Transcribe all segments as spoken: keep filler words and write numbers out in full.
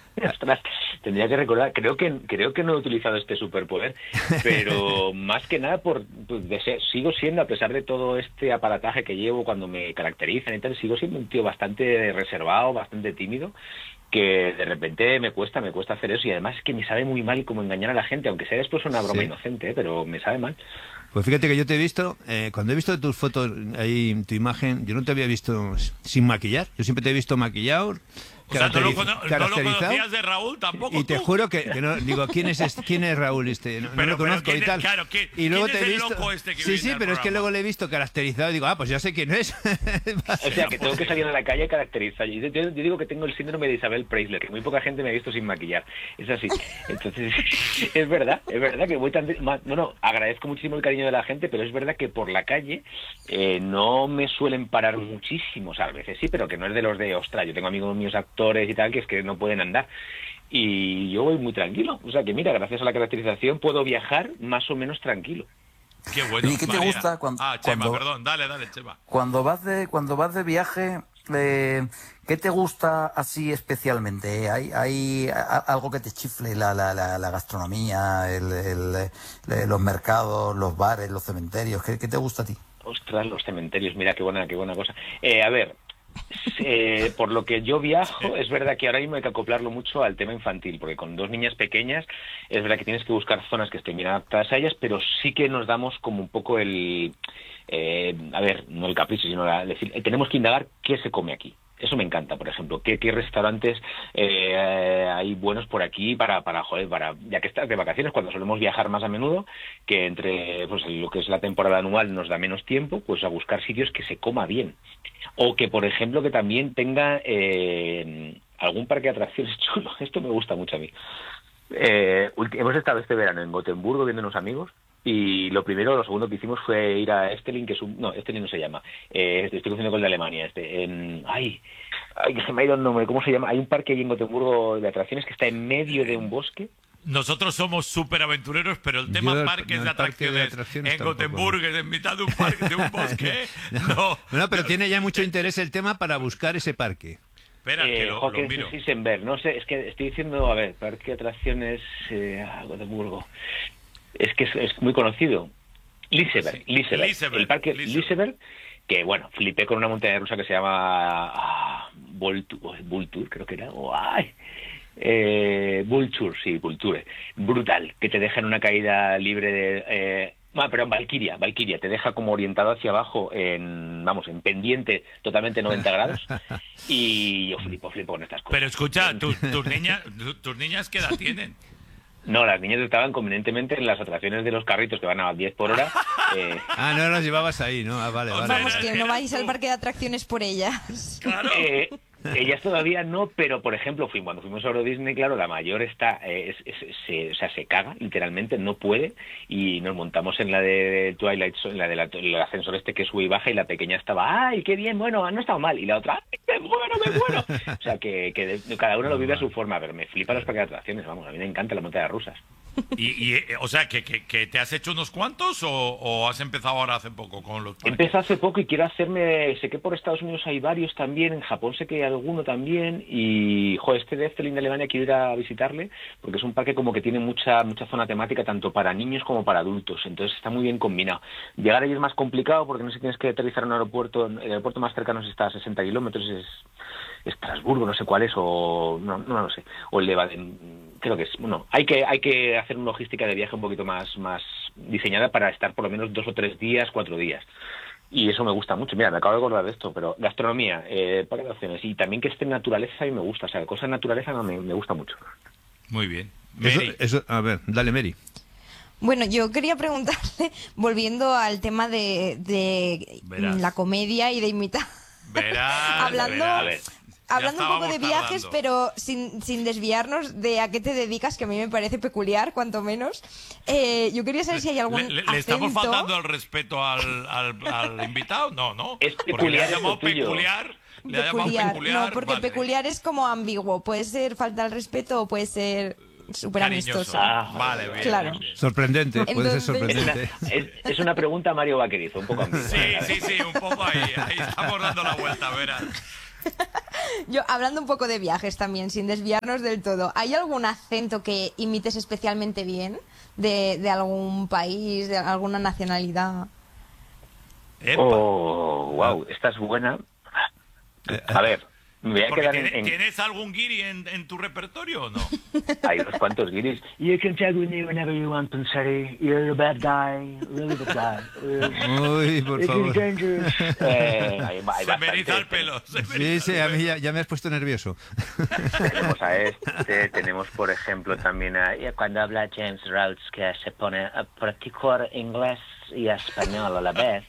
Ostras, tendría que recordar, creo que creo que no he utilizado este superpoder, pero más que nada por, pues, de ser- sigo siendo, a pesar de todo este aparataje que llevo cuando me caracterizan y tal, sigo siendo un tío bastante reservado, bastante tímido, que de repente me cuesta, me cuesta hacer eso, y además es que me sabe muy mal cómo engañar a la gente, aunque sea después una broma Sí. inocente, ¿eh? Pero me sabe mal. Pues fíjate que yo te he visto, eh, cuando he visto tus fotos ahí, tu imagen, yo no te había visto sin maquillar. Yo siempre te he visto maquillado, O sea, no lo, caracteriz- cono- no lo caracterizado. conocías de Raúl tampoco Y te tú. juro que, que no, digo, ¿quién es este? ¿Quién es Raúl este? No, no Pero- lo pero conozco ¿quién y es- tal. claro, ¿quién- y luego quién te es he el visto. loco este que sí, viene sí, al pero es que programa? luego le he visto caracterizado y digo, ah, pues ya sé quién es. O sea, que tengo que salir a la calle caracterizado. Yo, yo- yo digo que tengo el síndrome de Isabel Preisler, que muy poca gente me ha visto sin maquillar. Es así. Entonces, es verdad, es verdad que voy tan... ma- Bueno, agradezco muchísimo el cariño de la gente, pero es verdad que por la calle eh, no me suelen parar muchísimo. O sea, a veces sí, pero que no es de los de, ostras, yo tengo amigos míos actores y tal, que es que no pueden andar. Y yo voy muy tranquilo. O sea, que mira, gracias a la caracterización puedo viajar más o menos tranquilo. Qué bueno. ¿Y qué te María. gusta cuando- Ah, Chema, cuando- perdón, dale, dale, Chema. Cuando vas de, cuando vas de viaje, eh, ¿qué te gusta así especialmente? ¿Hay, hay a- algo que te chifle? La, la, la, la gastronomía, el, el, eh, los mercados, los bares, los cementerios. ¿Qué, qué te gusta a ti? Ostras, los cementerios, mira qué buena, qué buena cosa. Eh, a ver, eh, por lo que yo viajo, es verdad que ahora mismo hay que acoplarlo mucho al tema infantil, porque con dos niñas pequeñas es verdad que tienes que buscar zonas que estén bien adaptadas a ellas, pero sí que nos damos como un poco el... eh, a ver, no el capricho, sino la, decir, eh, tenemos que indagar qué se come aquí. Eso me encanta, por ejemplo. ¿Qué, qué restaurantes eh, hay buenos por aquí para, para, joder, para, ya que estás de vacaciones, cuando solemos viajar más a menudo, que entre pues lo que es la temporada anual nos da menos tiempo, pues a buscar sitios que se coma bien. O que, por ejemplo, que también tenga eh, algún parque de atracciones chulo. Esto me gusta mucho a mí. Eh, ulti- hemos estado este verano en Gotemburgo viendo unos amigos, y lo primero, lo segundo que hicimos fue ir a Estelin, que es un... No, Estelin no se llama. Eh, estoy confundiendo con el de Alemania. Este, en, ay, ay, que se me ha ido el nombre. ¿Cómo se llama? Hay un parque ahí en Gotemburgo de atracciones que está en medio de un bosque. Nosotros somos súper aventureros, pero el tema Yo el- parques no, de el parque de atracciones, atracciones en tampoco. Gotemburgo, en mitad de un parque, de un bosque, no. No, pero tiene ya mucho interés el tema para buscar ese parque. Espera, que Eh, lo, jo, lo que miro. sí, sin ver. No sé, es que estoy diciendo, a ver, parque de atracciones eh, ah, Gotemburgo. Es que es, es muy conocido. Liseberg, Sí. Liseberg. Liseberg, El parque Liseberg. Liseberg, que bueno, flipé con una montaña rusa que se llama ah, Voltu- Vulture, creo que era. o ay, eh, Vulture, sí, Vulture. Brutal, que te deja en una caída libre de... Eh, ah, perdón, Valkyria, Valkyria, te deja como orientado hacia abajo en, vamos, en pendiente totalmente noventa grados, y yo flipo, flipo con estas cosas. Pero escucha, tu- tus niñas, tu- tus niñas, ¿qué edad tienen? No, las niñas estaban convenientemente en las atracciones de los carritos que van a diez por hora. eh, Ah, no los llevabas ahí, ¿no? Ah, vale, O vale. sea, Vamos, era- que no era vais tú. al parque de atracciones por ellas. Claro. eh, ellas todavía no, pero por ejemplo, fui, cuando fuimos a Euro Disney, claro, la mayor está, eh, es- es- se, o sea, se caga, literalmente, no puede, y nos montamos en la de Twilight, Zone, en la del el ascensor este que sube y baja, y la pequeña estaba, ¡ay, qué bien, bueno, no estaba mal! Y la otra, ¡ay, me muero, me muero! O sea, que, que de- cada uno lo vive a su forma, pero me flipan los parques de atracciones, vamos, a mí me encantan las montañas rusas. Y, y, eh, o sea, que, que, que te has hecho unos cuantos o, o has empezado ahora hace poco con los parques? Empecé hace poco y quiero hacerme, sé que por Estados Unidos hay varios también, en Japón sé que hay alguno también, y joder, este de Efteling de Alemania quiero ir a visitarle, porque es un parque como que tiene mucha mucha zona temática tanto para niños como para adultos, entonces está muy bien combinado. Llegar allí es más complicado porque no sé si tienes que aterrizar en un aeropuerto, el aeropuerto más cercano está a sesenta kilómetros, es Estrasburgo, no sé cuál es, o no, no lo sé, o el de Baden, creo que es, bueno, hay que hay que hacer una logística de viaje un poquito más más diseñada para estar por lo menos dos o tres días, cuatro días. Y eso me gusta mucho. Mira, me acabo de acordar de esto, pero gastronomía, eh, parques de atracciones, y también que esté en naturaleza, y me gusta, o sea, cosas en naturaleza no, me, me gusta mucho. Muy bien. Eso, Mary, eso, a ver, dale, Mary. Bueno, yo quería preguntarle, volviendo al tema de, de Verás. la comedia y de imitar. verás, Hablando- verás. A ver, Hablando un poco estábamos de viajes, tardando. pero sin, sin desviarnos de a qué te dedicas, que a mí me parece peculiar, cuanto menos. Eh, yo quería saber si hay algún ¿Le, le- le estamos acento. faltando el respeto al, al, al invitado? No, no. Es Porque le peculiar ha llamado lo tuyo. peculiar. Le ha llamado Peculiar. peculiar. No, porque vale. peculiar es como ambiguo. Puede ser falta de respeto o puede ser súper Cariñoso. amistoso. Ah, vale, bien. Claro. bien, bien. Sorprendente, puede ser Entonces- es una, sorprendente. es, es una pregunta Mario Vaquerizo, un poco ambigua. Sí, sí, sí, un poco ahí. Ahí estamos dando la vuelta, verás. Yo, hablando un poco de viajes también, sin desviarnos del todo, ¿hay algún acento que imites especialmente bien de, de algún país, de alguna nacionalidad? Epa. Oh, wow, esta es buena. A ver, me voy a Porque quedar tiene- en... en- ¿Tienes algún guiri en, en tu repertorio o no? Hay unos cuantos guiris. You can tag with me whenever you want, Pensari. You're a bad guy, really bad guy. Uy, por It's favor. dangerous. Eh, hay, hay Se me eriza el bastantes. pelo. se me Sí, eriza sí, el a mí pelo. ya, ya me has puesto nervioso. Tenemos a este, tenemos por ejemplo también a cuando habla James Rhodes, que se pone a practicar inglés y español a la vez.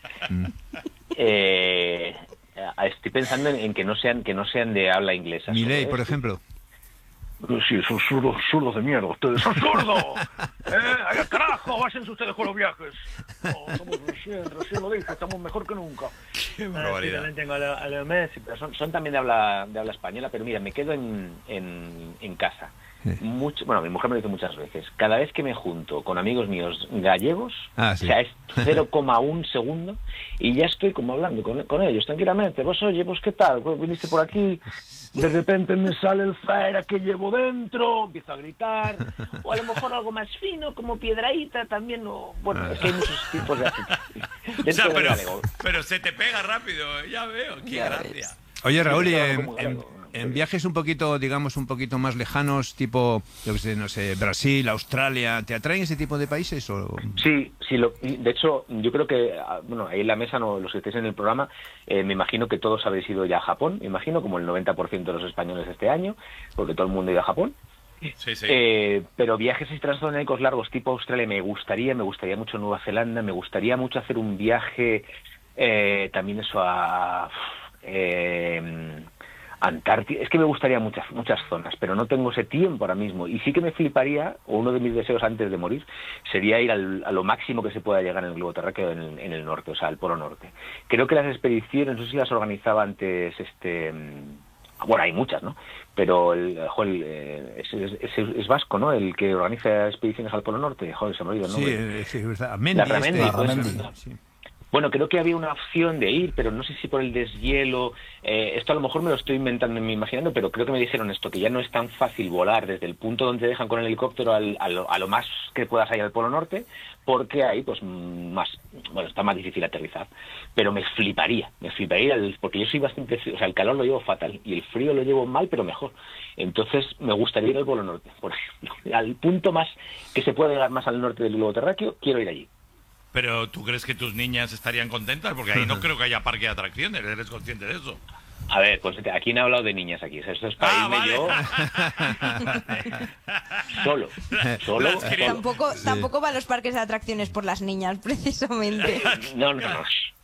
Eh, estoy pensando en, en que no sean que no sean de habla inglesa. Milei, solo, por ¿eh? ejemplo. Sí, son zurdos, zurdos de mierda, ustedes son zurdos. ¿Eh? ¡Ay, carajo! ¡Váyanse ustedes con los viajes! No, estamos recién, recién lo dije, estamos mejor que nunca. Qué Ah, sí, barbaridad. también tengo a Leo, a Leo Messi, pero son, son también de habla, de habla española, pero mira, me quedo en, en, en casa. Sí. Mucho, bueno, mi mujer me lo dice muchas veces. Cada vez que me junto con amigos míos gallegos, Ah, sí. o sea, es cero coma uno segundo y ya estoy como hablando con, con ellos tranquilamente. Vos, oye, vos, ¿qué tal? Pues viniste por aquí, de repente me sale el faera que llevo dentro, empiezo a gritar, o a lo mejor algo más fino, como piedraíta también, o bueno, es que hay muchos tipos de acento. O sea, Dentro del pero, galego. pero se te pega rápido, ya veo. Qué Ya gracia. ves. Oye, Raúl, y Yo en, como en- galego. en viajes un poquito, digamos, un poquito más lejanos, tipo, yo qué sé, no sé, Brasil, Australia, ¿te atraen ese tipo de países? O... Sí, sí, lo, de hecho, yo creo que, ah, bueno, ahí en la mesa, no, los que estéis en el programa, eh, me imagino que todos habéis ido ya a Japón, me imagino, como el noventa por ciento de los españoles este año, porque todo el mundo ha ido a Japón. Sí, sí. Eh, pero viajes transoceánicos largos tipo Australia me gustaría, me gustaría mucho Nueva Zelanda, me gustaría mucho hacer un viaje eh, también eso a eh, Antártida. Es que me gustaría muchas muchas zonas, pero no tengo ese tiempo ahora mismo. Y sí que me fliparía, o uno de mis deseos antes de morir, sería ir al, a lo máximo que se pueda llegar en el globo terráqueo en el, en el norte, o sea, al polo norte. Creo que las expediciones, no sé si las organizaba antes este... Bueno, hay muchas, ¿no? Pero el, joder, eh, es, es, es- es vasco, ¿no? El que organiza expediciones al Polo Norte. Joder, se me olvidó el Sí, nombre. eh, sí, es verdad. Mendy, La Ramendi, este, puede Ramendi. ser. sí. Bueno, creo que había una opción de ir, pero no sé si por el deshielo. Eh, esto a lo mejor me lo estoy inventando y me imaginando, pero creo que me dijeron esto, que ya no es tan fácil volar desde el punto donde te dejan con el helicóptero al, a, lo, a lo más que puedas ir al Polo Norte, porque ahí, pues, mm, más, bueno, está más difícil aterrizar. Pero me fliparía, me fliparía, el- porque yo soy bastante, o sea, el calor lo llevo fatal y el frío lo llevo mal, pero mejor. Entonces, me gustaría ir al Polo Norte, por ejemplo. Al punto más que se puede llegar más al norte del globo terráqueo, quiero ir allí. Pero ¿tú crees que tus niñas estarían contentas? Porque ahí no creo que haya parque de atracciones, ¿eres consciente de eso? A ver, pues aquí no he hablado de niñas aquí. O sea, esto es para Ah, irme vale. yo solo. Solo. Las quería- solo. Tampoco, tampoco va a los parques de atracciones por las niñas, precisamente. No, no, no.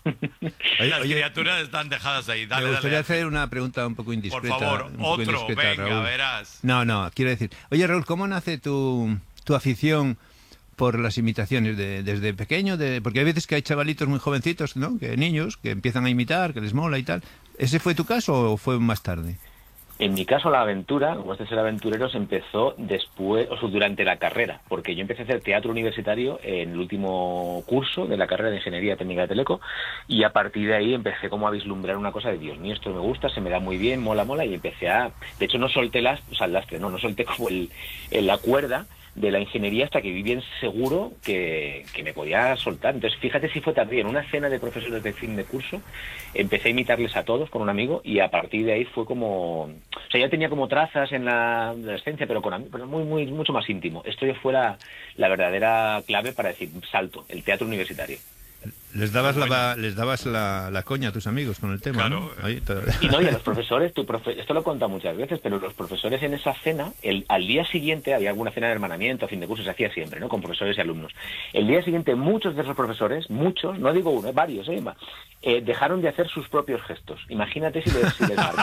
Oye, Las oye, criaturas están dejadas ahí. Dale, me gustaría dale. hacer una pregunta un poco indiscreta. favor, un poco otro, indiscreta, venga, Raúl. verás. No, no, quiero decir. Oye, Raúl, ¿cómo nace tu, tu afición por las imitaciones de, desde pequeño? De, porque hay veces que hay chavalitos muy jovencitos, ¿no? Que niños que empiezan a imitar, que les mola y tal. ¿Ese fue tu caso o fue más tarde? En mi caso, la aventura, como este ser aventurero, se empezó después, o sea, durante la carrera, porque yo empecé a hacer teatro universitario en el último curso de la carrera de Ingeniería Técnica de Teleco, y a partir de ahí empecé como a vislumbrar una cosa de, Dios mío, esto me gusta, se me da muy bien, mola, mola, y empecé a... De hecho, no solté las, o sea, el lastre, no, no solté como el, el- la cuerda de la ingeniería hasta que vi bien seguro que, que me podía soltar. Entonces, fíjate si fue tardío. En una cena de profesores de fin de curso, empecé a imitarles a todos con un amigo y a partir de ahí fue como... O sea, ya tenía como trazas en la adolescencia, pero, con, am- pero muy, muy, mucho más íntimo. Esto ya fue la, la verdadera clave para decir, salto, el teatro universitario. Les dabas, la, les dabas la, la coña a tus amigos con el tema, Claro. ¿no? Ahí, todo- Y no, y a los profesores, tu profe- esto lo he contado muchas veces, pero los profesores en esa cena, el, al día siguiente, había alguna cena de hermanamiento, a fin de curso, se hacía siempre, ¿no? Con profesores y alumnos. El día siguiente, muchos de esos profesores, muchos, no digo uno, eh, varios, ¿eh? Eh, dejaron de hacer sus propios gestos. Imagínate si les, si les marqué.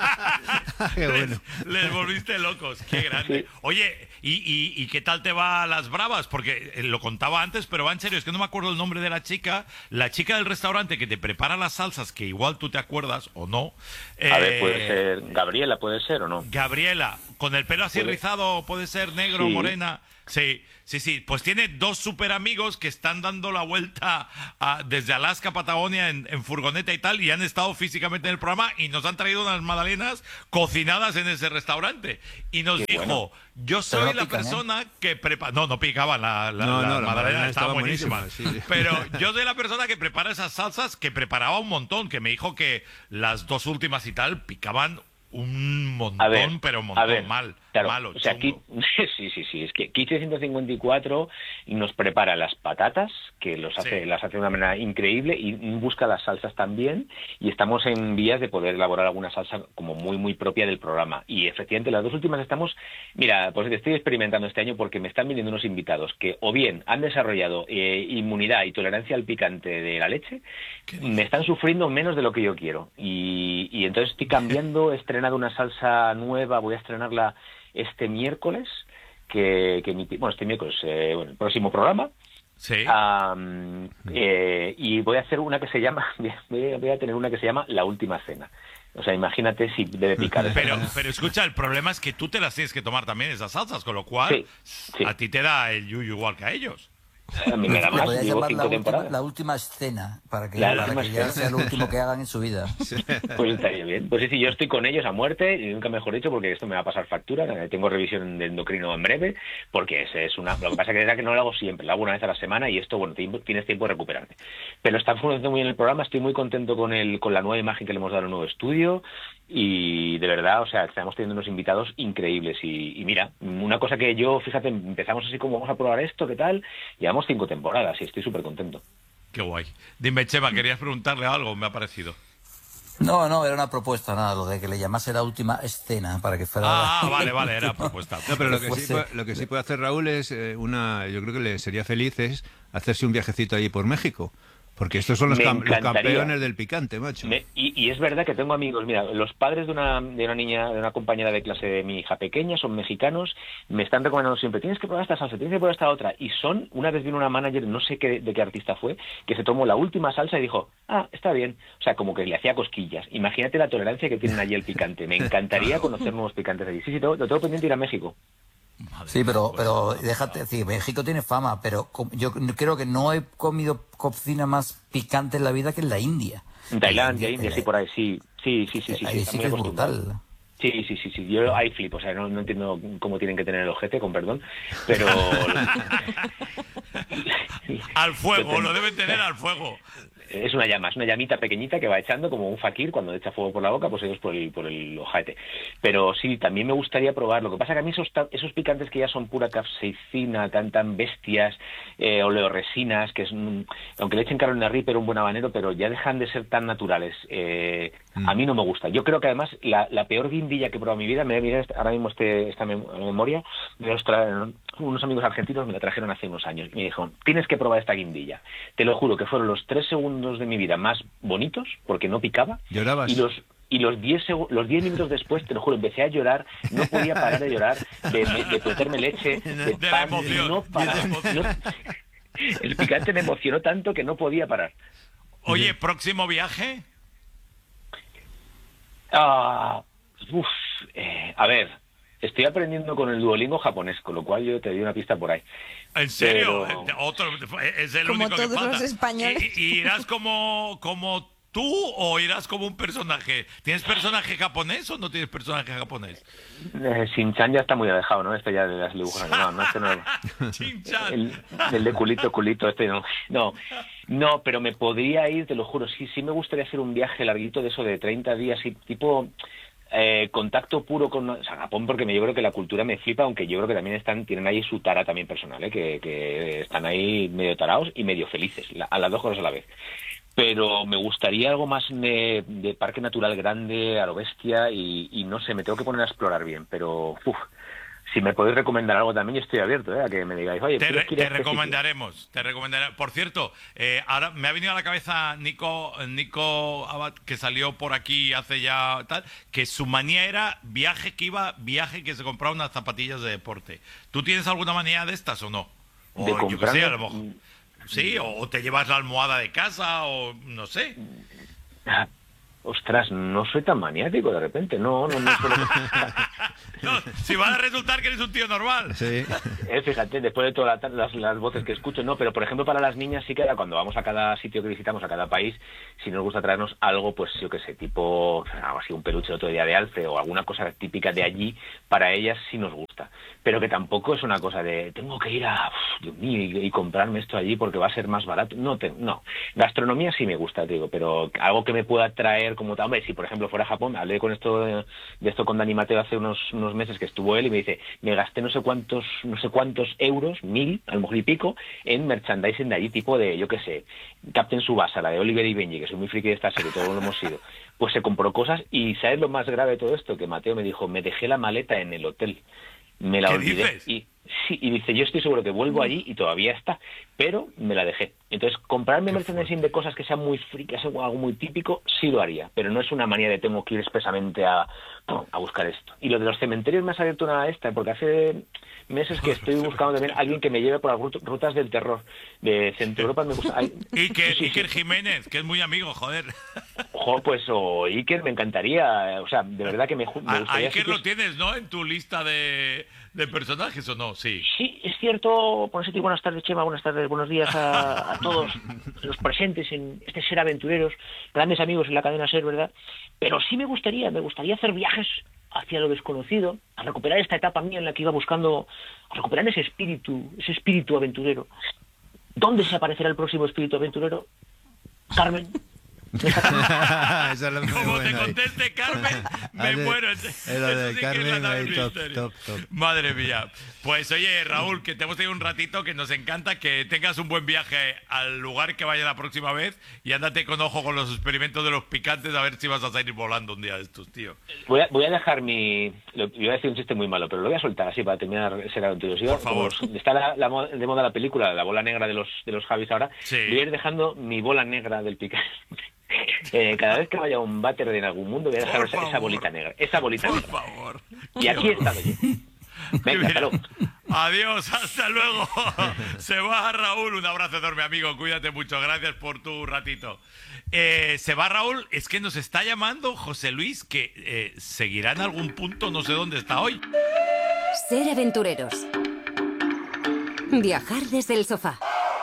Qué bueno. Les, les volviste locos, qué grande. Sí. Oye, ¿y, y, y qué tal te va a las bravas? Porque eh, lo contaba antes, pero va en serio, es que no me acuerdo el nombre de la chica. La chica del restaurante que te prepara las salsas, que igual tú te acuerdas o no. A ver, eh, puede ser Gabriela, puede ser o no. Gabriela, con el pelo así ¿Puede? rizado, puede ser negro, Sí. morena. Sí, sí, sí. Pues tiene dos super amigos que están dando la vuelta a- desde Alaska a Patagonia en, en furgoneta y tal, y han estado físicamente en el programa y nos han traído unas magdalenas cocinadas en ese restaurante. Y nos Qué dijo, bueno. yo soy no la pican, ¿eh? persona que prepara... No, no picaban, la, la, No, las no, la magdalenas magdalena estaban estaba buenísimas. buenísima, sí. Pero yo soy la persona que prepara esas salsas, que preparaba un montón, que me dijo que las dos últimas y tal picaban un montón, A ver, pero un a montón, ver, mal, claro, malo, o sea, aquí, chungo. sí, sí, sí, es que Quiche ciento cincuenta y cuatro nos prepara las patatas, que los hace, Sí. las hace de una manera increíble, y busca las salsas también, y estamos en vías de poder elaborar alguna salsa como muy, muy propia del programa. Y efectivamente, las dos últimas estamos, mira, pues estoy experimentando este año porque me están viniendo unos invitados que o bien han desarrollado eh, inmunidad y tolerancia al picante de la leche, me están sufriendo menos de lo que yo quiero. Y, y entonces estoy cambiando, he estrenado una salsa nueva, voy a estrenarla este miércoles, que, que emiti- bueno, este miércoles, eh, bueno, el próximo programa. Sí. Am, eh, y voy a hacer una que se llama, voy a, voy a tener una que se llama La Última Cena. O sea, imagínate si debe picar. Pero, pero escucha, el problema es que tú te las tienes que tomar también esas salsas, con lo cual Sí, sí. a ti te da el yuyu igual que a ellos. A mí me da Le más, podrías llevo llamar cinco la última, temporadas. la última escena, para que, La para última que ya escena. sea lo último que hagan en su vida. Pues estaría bien. Pues sí, sí, yo estoy con ellos a muerte, y nunca mejor dicho, porque esto me va a pasar factura. Eh, Tengo revisión de endocrino en breve, porque es, es una... Lo que pasa es que es verdad que no lo hago siempre, lo hago una vez a la semana, y esto, bueno, tiempo- tienes tiempo de recuperarte. Pero está funcionando muy bien el programa, estoy muy contento con el con la nueva imagen que le hemos dado al nuevo estudio, y de verdad, o sea, estamos teniendo unos invitados increíbles. Y, y mira, una cosa que yo, fíjate, empezamos así como vamos a probar esto, ¿qué tal? Llevamos cinco temporadas y estoy súper contento. Qué guay. Dime, Chema, querías preguntarle algo, me ha parecido. No, no, era una propuesta, nada, lo de que le llamase la última escena, para que fuera... Ah, vale, vale, era propuesta. No, pero lo que, sí fuese- puede, lo que sí puede hacer Raúl es eh, una, yo creo que le sería feliz es hacerse un viajecito ahí por México, porque estos son los, Me cam- los encantaría. campeones del picante, macho. Me- y, y es verdad que tengo amigos, mira, los padres de una, de una niña, de una compañera de clase de mi hija pequeña, son mexicanos, me están recomendando siempre, tienes que probar esta salsa, tienes que probar esta otra, y son, una vez vino una manager, no sé qué, de qué artista fue, que se tomó la última salsa y dijo, ah, está bien, o sea, como que le hacía cosquillas. Imagínate la tolerancia que tienen allí el picante, me encantaría conocer nuevos picantes allí. Sí, sí, tengo- lo tengo pendiente de ir a México. Madre Sí, mía, pero, pues, pero pues, déjate decir, México tiene fama, pero co- yo creo que no he comido cocina más picante en la vida que en la India. En Tailandia, En la India, sí, por ahí, sí, sí, sí, sí, sí, sí, Ahí está sí muy que es acostumbrado. brutal. Sí, sí, sí, sí, yo ahí flipo, o sea, no, no entiendo cómo tienen que tener el ojete, con perdón, pero... al fuego, Pero- lo deben tener al fuego. Es una llama, es una llamita pequeñita que va echando como un fakir cuando echa fuego por la boca, pues ellos por el, por el ojete. Pero sí, también me gustaría probar. Lo que pasa que a mí esos, ta- esos picantes que ya son pura capsaicina, tan tan bestias, eh, oleoresinas, que es un- aunque le echen Carolina Reaper, un buen habanero, pero ya dejan de ser tan naturales. Eh, Mm. A mí no me gusta. Yo creo que además la, la peor guindilla que he probado en mi vida, me mira ahora mismo este, esta mem- memoria, me los tra- unos amigos argentinos me la trajeron hace unos años y me dijeron, tienes que probar esta guindilla. Te lo juro que fueron los tres segundos de mi vida más bonitos, porque no picaba, ¿Llorabas? y los y los diez segu- los diez minutos después, te lo juro, empecé a llorar, no podía parar de llorar, de, de, de meterme leche, de, De la pan, emoción, no de paraba. la emoción. No- el picante me emocionó tanto que no podía parar. Oye, próximo viaje. Ah, uf, eh, a ver, estoy aprendiendo con el Duolingo japonés, con lo cual yo te doy una pista por ahí. ¿En serio? Pero- Eh, Otro, es el Como único que todos falta. los españoles. ¿Y, y irás como, como tú o irás como un personaje? ¿Tienes personaje japonés o no tienes personaje japonés? Eh, Shin-chan ya está muy alejado, ¿no? Este ya de las dibujos animados, ¿no? Este no... Chin-chan. El, el de culito, culito, este no. No, no, pero me podría ir, te lo juro, sí, sí me gustaría hacer un viaje larguito de eso de treinta días y tipo eh, contacto puro con o sea, Japón, porque me, yo creo que la cultura me flipa, aunque yo creo que también están tienen ahí su tara también personal, ¿eh? que, que están ahí medio tarados y medio felices, la- a las dos cosas a la vez. Pero me gustaría algo más de, de parque natural grande, a lo bestia, y, y no sé, me tengo que poner a explorar bien, pero uf, si me podéis recomendar algo también, yo estoy abierto, ¿eh? A que me digáis, oye, Te, tienes re- que ir a te este sitio. recomendaremos, te recomendaré. Por cierto, eh, ahora me ha venido a la cabeza Nico, Nico Abad, que salió por aquí hace ya tal, que su manía era viaje que iba, viaje que se compraba unas zapatillas de deporte. ¿Tú tienes alguna manía de estas o no? O De yo qué comprarme- sé, a lo mejor. Sí, o te llevas la almohada de casa, o no sé. ostras, no soy tan maniático de repente, no, no, no suelo... No, si va a resultar que eres un tío normal. Sí. Eh, fíjate, después de todas la, las, las voces que escucho, no, pero por ejemplo para las niñas sí que era cuando vamos a cada sitio que visitamos, a cada país, si nos gusta traernos algo, pues yo qué sé, tipo, algo así, un peluche el otro día de Alfred o alguna cosa típica de allí, para ellas sí nos gusta. Pero que tampoco es una cosa de, tengo que ir a, uf, Dios mío, y, y comprarme esto allí porque va a ser más barato. No, te, no. Gastronomía sí me gusta, te digo, pero algo que me pueda traer como tal, hombre, si por ejemplo fuera a Japón, hablé con esto de, de esto con Dani Mateo hace unos, unos meses que estuvo él y me dice, me gasté no sé cuántos, no sé cuántos euros, mil, a lo mejor y pico, en merchandising de allí, tipo de, yo qué sé, Captain Tsubasa, la de Oliver y Benji, que soy muy friki de esta serie, todos lo hemos sido. Pues se compró cosas y ¿sabes lo más grave de todo esto? Que Mateo me dijo, me dejé la maleta en el hotel. Me la ¿Qué olvidé. dices? Y, sí, y dice, yo estoy seguro que vuelvo allí y todavía está, pero me la dejé. Entonces, comprarme merchandising de cosas que sean muy frikis o algo muy típico, sí lo haría, pero no es una manía de tengo que ir expresamente a, a buscar esto. Y lo de los cementerios me ha salido una esta, porque hace meses que estoy buscando también a alguien que me lleve por las rutas del terror. De Centro Europa me gusta. Ay, Iker, sí, sí, Iker sí. Jiménez, que es muy amigo, joder. Ojo, pues o Iker me encantaría, o sea, de verdad que me, me A, a gustaría... Iker sitios- lo tienes, ¿no? En tu lista de, de personajes, ¿o no? Sí. Sí, es cierto, por eso te digo buenas tardes, Chema, buenas tardes, buenos días a, a todos los presentes en este Ser Aventureros, grandes amigos en la cadena Ser, ¿verdad? Pero sí me gustaría, me gustaría hacer viajes hacia lo desconocido, a recuperar esta etapa mía en la que iba buscando, a recuperar ese espíritu, ese espíritu aventurero. ¿Dónde se aparecerá el próximo espíritu aventurero? Carmen. Esa es la muy Como te buena ahí. conteste Carmen, me Hace- muero. es Eso lo de sí que es la Carmen, nave ahí, top, misterio. top, top. Madre mía. Pues oye, Raúl, que te hemos tenido un ratito, que nos encanta, que tengas un buen viaje al lugar que vaya la próxima vez y ándate con ojo con los experimentos de los picantes a ver si vas a salir volando un día de estos, tío. Voy a, voy a dejar mi... Lo, iba a decir un chiste muy malo, pero lo voy a soltar así para terminar Ser Aventureros. Por favor. Como está la, la mo- de moda la película, la bola negra de los de los Javis ahora, Sí. voy a ir dejando mi bola negra del picante. Eh, cada vez que vaya a un váter en algún mundo voy a dejar Por esa, esa favor. bolita negra. Esa bolita Por negra. favor. Y aquí he estado yo. Venga, hasta luego. Adiós, hasta luego. Se va Raúl, un abrazo enorme, amigo. Cuídate mucho, gracias por tu ratito. Eh, se va Raúl, es que nos está llamando José Luis, que eh, seguirá en algún punto, no sé dónde está hoy. Ser aventureros. Viajar desde el sofá.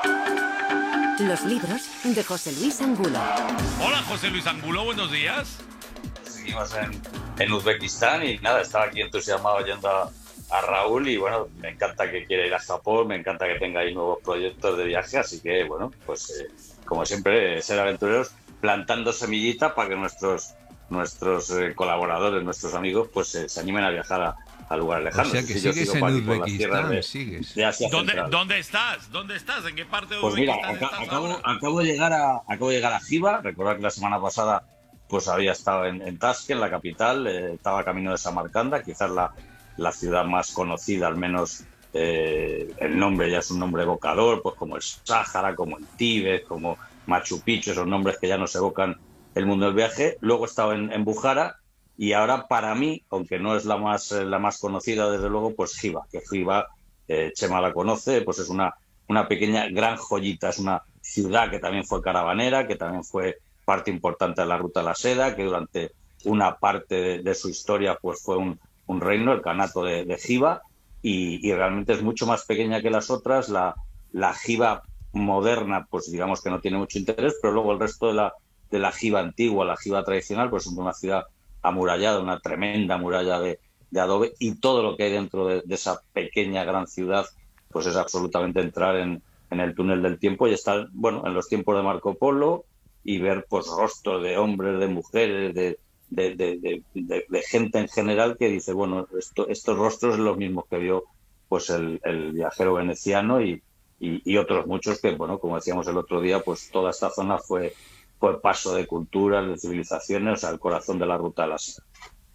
Los libros de José Luis Angulo. Hola, José Luis Angulo, buenos días. Seguimos en, en Uzbekistán y nada, estaba aquí entusiasmado oyendo a, a Raúl y bueno, me encanta que quiera ir a Japón, me encanta que tenga ahí nuevos proyectos de viaje, así que bueno, pues eh, como siempre, Ser Aventureros plantando semillitas para que nuestros nuestros eh, colaboradores, nuestros amigos, pues eh, se animen a viajar a, a lugares O lejanos. sea que Y yo sigues sigo en por aquí, por las tierras Uzbekistán, de- sigues. de Asia ¿Dónde, Central. ¿Dónde estás? ¿Dónde estás? ¿En qué parte de Pues mira, Uzbekistán aca- estás acabo, ahora? acabo de llegar a acabo de llegar a Jiva. Recordad que la semana pasada pues había estado en, en Tashkent, la capital, eh, estaba camino de Samarcanda, quizás la, la ciudad más conocida, al menos eh, el nombre ya es un nombre evocador, pues como el Sáhara, como el Tíbet, como Machu Picchu, esos nombres que ya nos evocan el mundo del viaje. Luego he estado en, en Bujara y ahora para mí, aunque no es la más eh, la más conocida desde luego, pues Jiva, que Jiva, eh, Chema la conoce, pues es una una pequeña gran joyita, es una ciudad que también fue caravanera, que también fue parte importante de la Ruta de la Seda, que durante una parte de, de su historia pues fue un, un reino, el Kanato de, de Jiva, y, y realmente es mucho más pequeña que las otras. La, la Jiva moderna, pues digamos que no tiene mucho interés, pero luego el resto de la, de la Jiva antigua, la Jiva tradicional, pues es una ciudad amurallada, una tremenda muralla de, de adobe, y todo lo que hay dentro de, de esa pequeña gran ciudad pues es absolutamente entrar en, en el túnel del tiempo y estar, bueno, en los tiempos de Marco Polo y ver pues rostros de hombres, de mujeres, de, de, de, de, de, de gente en general que dice, bueno, esto, estos rostros son los mismos que vio pues el, el viajero veneciano y, y, y otros muchos que, bueno, como decíamos el otro día, pues toda esta zona fue, fue paso de culturas, de civilizaciones, o sea, el corazón de la Ruta de la Seda.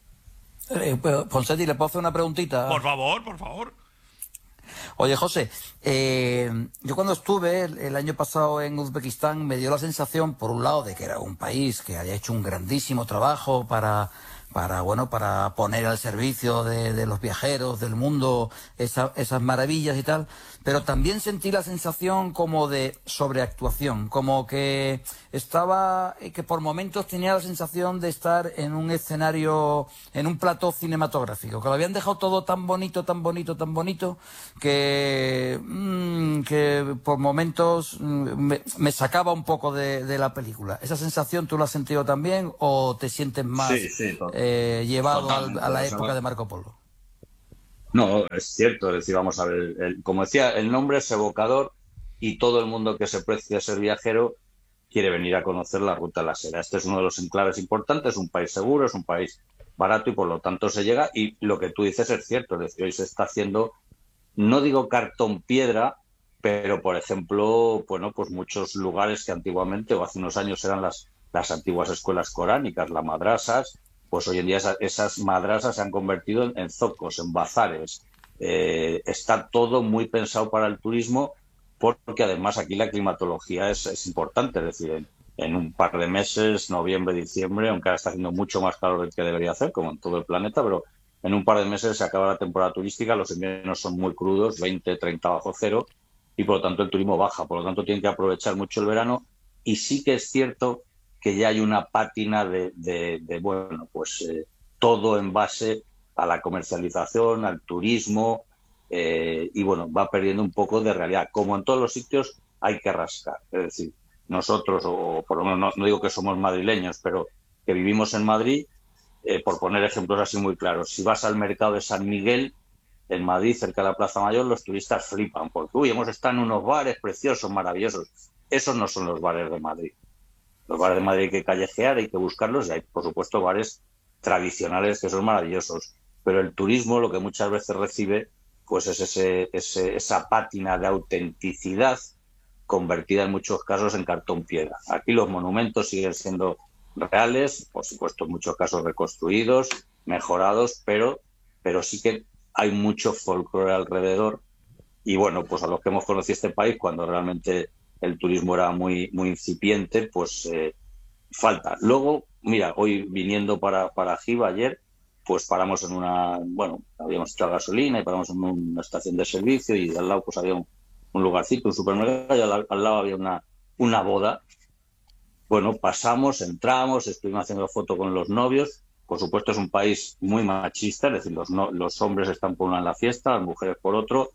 Eh, Ponseti, ¿le puedo hacer una preguntita? Por favor, por favor. Oye, José, eh, yo cuando estuve el, el año pasado en Uzbekistán me dio la sensación, por un lado, de que era un país que había hecho un grandísimo trabajo para, para bueno, para poner al servicio de, de los viajeros del mundo esa, esas maravillas y tal, pero también sentí la sensación como de sobreactuación, como que estaba, que por momentos tenía la sensación de estar en un escenario, en un plató cinematográfico, que lo habían dejado todo tan bonito, tan bonito, tan bonito, que, mmm, que por momentos me, me sacaba un poco de, de la película. ¿Esa sensación tú la has sentido también o te sientes más Sí, sí, eh, llevado al, a la Totalmente. época de Marco Polo? No, es cierto, es decir, vamos a ver, el- el- como decía, el nombre es evocador y todo el mundo que se precia ser viajero quiere venir a conocer la Ruta de la Seda. Este es uno de los enclaves importantes, es un país seguro, es un país barato y por lo tanto se llega. Y lo que tú dices es cierto, es decir, hoy se está haciendo, no digo cartón piedra, pero por ejemplo, bueno, pues muchos lugares que antiguamente o hace unos años eran las, las antiguas escuelas coránicas, las madrasas, pues hoy en día esa- esas madrasas se han convertido en, en zocos, en bazares. Eh, está todo muy pensado para el turismo porque además aquí la climatología es, es importante, es decir, en, en un par de meses, noviembre, diciembre, aunque ahora está haciendo mucho más calor del que debería hacer, como en todo el planeta, pero en un par de meses se acaba la temporada turística, los inviernos son muy crudos, veinte, treinta bajo cero, y por lo tanto el turismo baja, por lo tanto tienen que aprovechar mucho el verano, y sí que es cierto que ya hay una pátina de, de, de bueno, pues eh, todo en base a la comercialización, al turismo, eh, y bueno, va perdiendo un poco de realidad. Como en todos los sitios, hay que rascar. Es decir, nosotros, o por lo menos no, no digo que somos madrileños, pero que vivimos en Madrid, eh, por poner ejemplos así muy claros, si vas al mercado de San Miguel, en Madrid, cerca de la Plaza Mayor, los turistas flipan, porque, uy, hemos estado en unos bares preciosos, maravillosos. Esos no son los bares de Madrid. Los bares de Madrid hay que callejear, hay que buscarlos, y hay, por supuesto, bares tradicionales que son maravillosos. Pero el turismo lo que muchas veces recibe pues es ese, ese, esa pátina de autenticidad convertida en muchos casos en cartón piedra. Aquí los monumentos siguen siendo reales, por supuesto en muchos casos reconstruidos, mejorados, pero, pero sí que hay mucho folclore alrededor. Y bueno, pues a los que hemos conocido este país, cuando realmente el turismo era muy, muy incipiente, pues eh, falta. Luego, mira, hoy viniendo para, para Giva ayer, pues paramos en una, bueno, habíamos hecho gasolina y paramos en una estación de servicio y al lado pues había un, un lugarcito, un supermercado, y al, al lado había una, una boda. Bueno, pasamos, entramos, estuvimos haciendo foto con los novios. Por supuesto es un país muy machista, es decir, los, no, los hombres están por una en la fiesta, las mujeres por otro,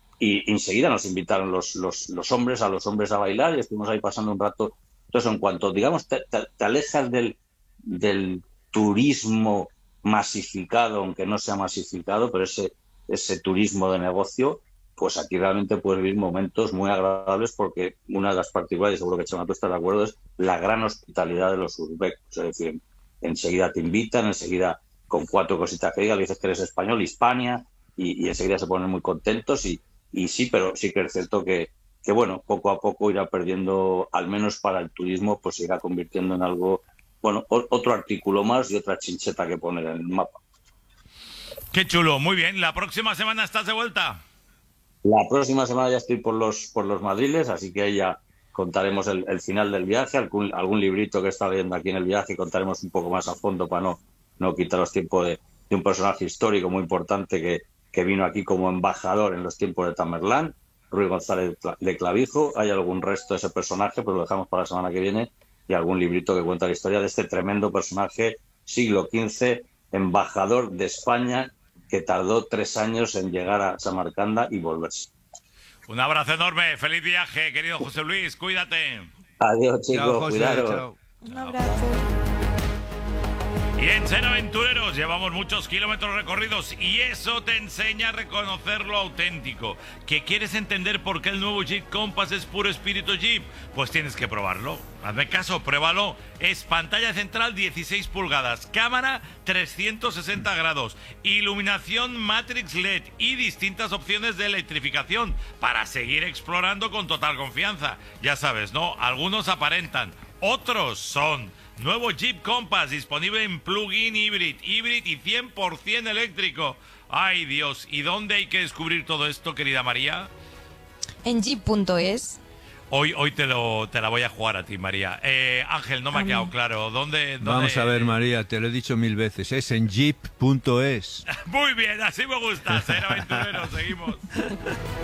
y enseguida nos invitaron los, los, los hombres a los hombres a bailar y estuvimos ahí pasando un rato. Entonces, en cuanto, digamos, te, te, te alejas del, del turismo masificado, aunque no sea masificado, pero ese, ese turismo de negocio, pues aquí realmente puedes vivir momentos muy agradables porque una de las particularidades, seguro que Chema tú estás de acuerdo, es la gran hospitalidad de los uzbecos. Es decir, enseguida te invitan, enseguida con cuatro cositas que digas, le dices que eres español, Hispania, y, y enseguida se ponen muy contentos y, y sí, pero sí que es cierto que, que, bueno, poco a poco irá perdiendo, al menos para el turismo, pues se irá convirtiendo en algo, bueno, o, otro artículo más y otra chincheta que poner en el mapa. Qué chulo, muy bien. ¿La próxima semana estás de vuelta? La próxima semana ya estoy por los por los madriles, así que ahí ya contaremos el, el final del viaje, algún, algún librito que está leyendo aquí en el viaje, contaremos un poco más a fondo para no, no quitaros tiempo de, de un personaje histórico muy importante que, que vino aquí como embajador en los tiempos de Tamerlán, Ruy González de Clavijo. Hay algún resto de ese personaje, pero lo dejamos para la semana que viene, y algún librito que cuenta la historia de este tremendo personaje, siglo quince, embajador de España, que tardó tres años en llegar a Samarcanda y volverse. Un abrazo enorme, feliz viaje, querido José Luis, cuídate. Adiós, chicos, Chao, José, cuidaros. chao. Un abrazo. Y en Ser Aventureros llevamos muchos kilómetros recorridos y eso te enseña a reconocer lo auténtico. ¿Que quieres entender por qué el nuevo Jeep Compass es puro espíritu Jeep? Pues tienes que probarlo. Hazme caso, pruébalo. Es pantalla central dieciséis pulgadas, cámara trescientos sesenta grados, iluminación Matrix L E D y distintas opciones de electrificación para seguir explorando con total confianza. Ya sabes, ¿no? Algunos aparentan, otros son. Nuevo Jeep Compass disponible en plug-in híbrido, híbrido y cien por ciento eléctrico. ¡Ay, Dios! ¿Y dónde hay que descubrir todo esto, querida María? En jeep punto es. Hoy, hoy te, lo, te la voy a jugar a ti, María. Eh, Ángel, no me ha quedado claro. ¿Dónde, dónde... Vamos a ver, María, te lo he dicho mil veces. Es en jeep punto es. Muy bien, así me gusta. Ser aventurero, seguimos.